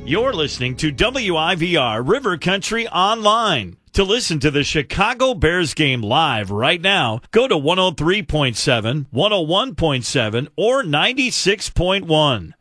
You're listening to WIVR River Country Online. To listen to the Chicago Bears game live right now, go to 103.7, 101.7, or 96.1.